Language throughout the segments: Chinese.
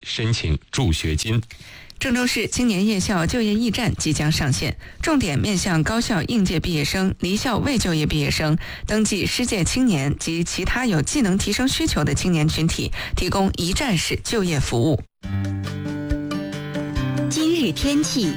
申请助学金。 郑州市青年夜校就业驿站即将上线，重点面向高校应届毕业生、离校未就业毕业生、登记失业青年及其他有技能提升需求的青年群体，提供一站式就业服务。 今日天气。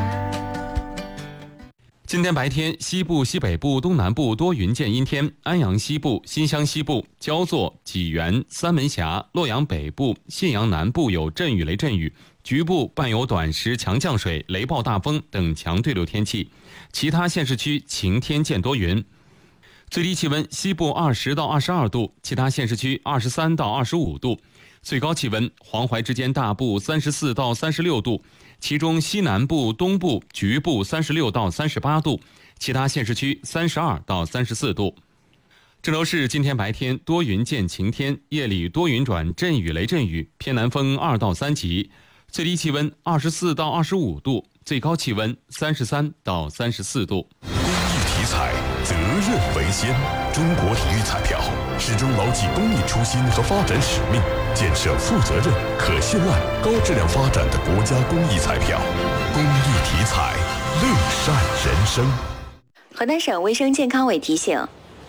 今天白天，西部、西北部、东南部多云见阴天，安阳西部、新乡西部、焦作、济源、三门峡、洛阳北部、信阳南部有阵雨雷阵雨，局部伴有短时强降水、雷暴大风等强对流天气，其他县市区晴天见多云。最低气温西部20到22度，其他县市区23到25度。最高气温黄淮之间大部34到36度，其中西南部、东部局部36到38度，其他县市区32到34度。郑州市今天白天多云见晴天，夜里多云转阵雨雷阵雨，偏南风2到3级，最低气温24到25度，最高气温33到34度。 公益体彩，责任为先。中国体育彩票始终牢记公益初心和发展使命，建设负责任、可信赖、高质量发展的国家公益彩票。公益体彩，乐善人生。 河南省卫生健康委提醒，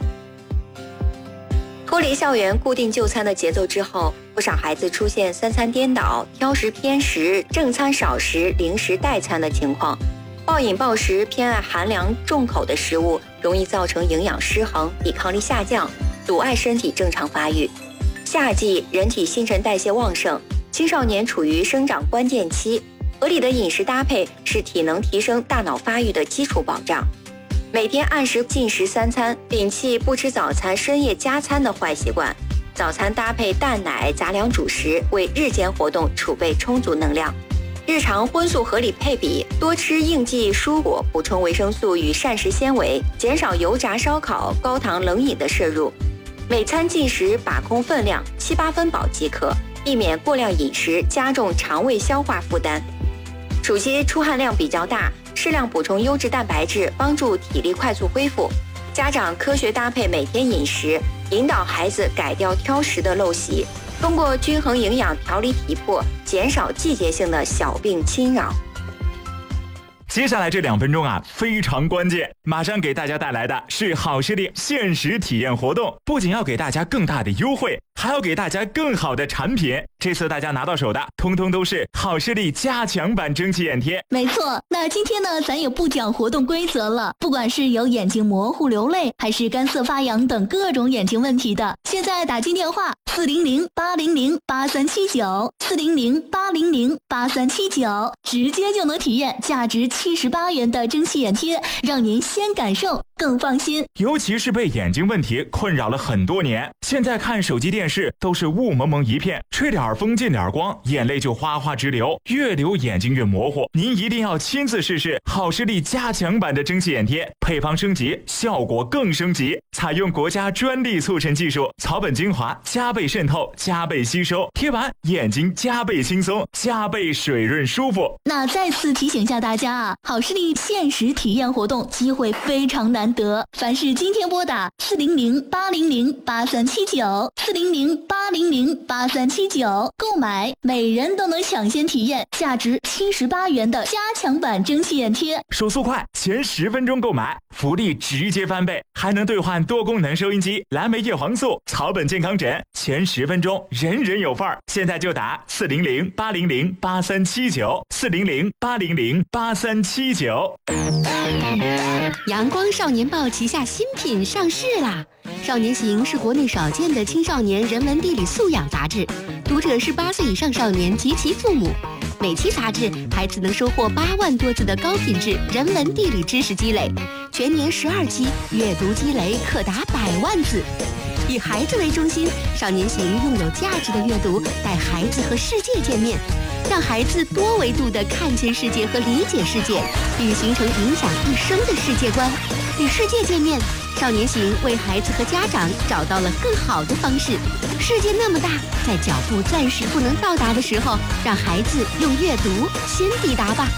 脱离校园固定就餐的节奏之后，不少孩子出现三餐颠倒、挑食偏食、正餐少食、零食代餐的情况。暴饮暴食、偏爱寒凉重口的食物，容易造成营养失衡、抵抗力下降，阻碍身体正常发育。夏季人体新陈代谢旺盛，青少年处于生长关键期，合理的饮食搭配是体能提升、大脑发育的基础保障。每天按时进食3餐，摒弃不吃早餐、深夜加餐的坏习惯。早餐搭配蛋奶、杂粮主食，为日间活动储备充足能量。日常荤素合理配比，多吃应季蔬果，补充维生素与膳食纤维，减少油炸、烧烤、高糖冷饮的摄入。每餐进食把控分量，7、8分饱即可，避免过量饮食加重肠胃消化负担。暑期出汗量比较大，适量补充优质蛋白质，帮助体力快速恢复。家长科学搭配每天饮食，引导孩子改掉挑食的陋习，通过均衡营养调理体魄，减少季节性的小病侵扰。 接下来这2分钟非常关键，马上给大家带来的是好视力限时体验活动，不仅要给大家更大的优惠，还要给大家更好的产品。这次大家拿到手的通通都是好视力加强版蒸汽眼贴。 没错，那今天呢，咱也不讲活动规则了，不管是有眼睛模糊流泪，还是干涩发痒等各种眼睛问题的，现在打进电话400-800-8379，400-800-8379，直接就能体验价值78元的蒸汽眼贴，让您先感受更放心。 尤其是被眼睛问题困扰了很多年，现在看手机电视都是雾蒙蒙一片，吹点风进点光，眼泪就哗哗直流，越流眼睛越模糊。您一定要亲自试试好视力加强版的蒸汽眼贴，配方升级，效果更升级，采用国家专利促成技术，草本精华加倍渗透，加倍吸收，贴完眼睛加倍轻松，加倍水润舒服。 那再次提醒一下大家好视力限时体验活动机会非常难得，凡是今天拨打400-800-8379，400-800-8379购买，每人都能抢先体验价值78元的加强版蒸汽眼贴。 手速快，前10分钟购买，福利直接翻倍，还能兑换多功能收音机、蓝莓叶黄素、草本健康枕，前10分钟人人有份儿。现在就打400-800-8379，400-800-8379。 阳光少年报旗下新品上市啦！少年行是国内少见的青少年人文地理素养杂志，读者是8岁以上少年及其父母。每期杂志，孩子能收获8万多字的高品质人文地理知识积累，全年12期，阅读积累可达100万字。以孩子为中心，少年行用有价值的阅读带孩子和世界见面，让孩子多维度地看见世界和理解世界，并形成影响一生的世界观。与世界见面，少年行为孩子和家长找到了更好的方式。世界那么大，在脚步暂时不能到达的时候，让孩子用阅读先抵达吧。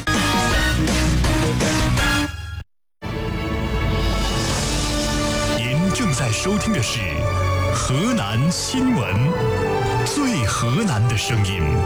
您正在收听的是河南新闻，最河南的声音。